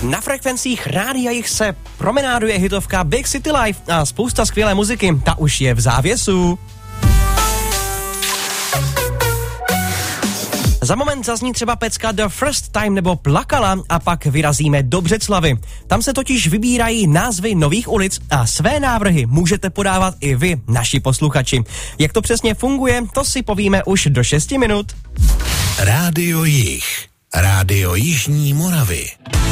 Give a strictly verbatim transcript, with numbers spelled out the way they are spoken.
Na frekvencích Rádia Jich se promenáduje hitovka Big City Life a spousta skvělé muziky, ta už je v závěsu. Za moment zazní třeba pecka The First Time nebo Plakala a pak vyrazíme do Břeclavi. Tam se totiž vybírají názvy nových ulic a své návrhy můžete podávat i vy, naši posluchači. Jak to přesně funguje, to si povíme už do šesti minut. Rádio Jich, Rádio Jižní Moravy.